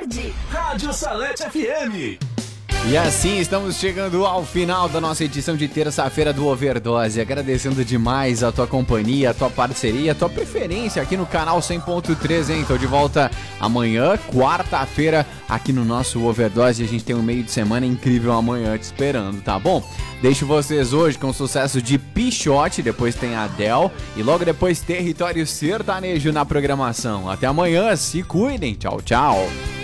tarde. Rádio Salete FM. E assim estamos chegando ao final da nossa edição de terça-feira do Overdose. Agradecendo demais a tua companhia, a tua parceria, a tua preferência aqui no canal 100.3, hein? Tô de volta amanhã, quarta-feira, aqui no nosso Overdose. A gente tem um meio de semana incrível amanhã te esperando, tá bom? Deixo vocês hoje com o sucesso de Pichote, depois tem Adele e logo depois Território Sertanejo na programação. Até amanhã, se cuidem, tchau, tchau.